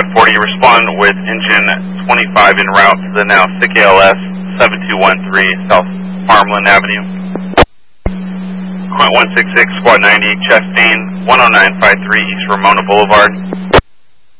Squad 40, respond with engine 25 en route to the now SICK ALS 7213 South Farmland Avenue. Point 166, Squad 90, Chastain 10953 East Ramona Boulevard.